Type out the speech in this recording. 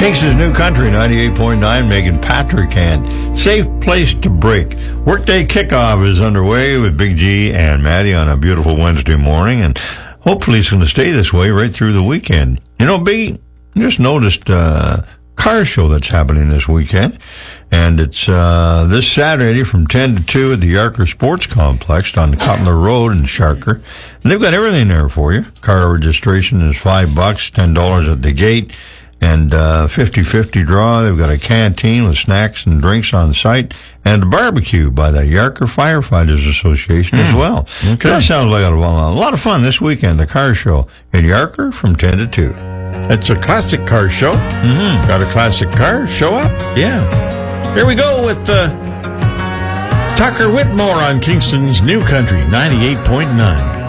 Kingston's New Country 98.9, Megan Patrick and Safe Place to Break. Workday kickoff is underway with Big G and Maddie on a beautiful Wednesday morning, and hopefully it's going to stay this way right through the weekend. You know, Big, just noticed a car show that's happening this weekend, and it's this Saturday from 10 to 2 at the Yarker Sports Complex on Cutler Road in Sharker. And they've got everything there for you. Car registration is $5, $10 at the gate. And 50-50 draw. They've got a canteen with snacks and drinks on site, and a barbecue by the Yarker Firefighters Association as well. Okay. That sounds like a lot of fun this weekend, the car show in Yarker from 10 to 2. It's a classic car show. Mm-hmm. Got a classic car? Show up. Yeah. Here we go with Tucker Whitmore on Kingston's New Country 98.9.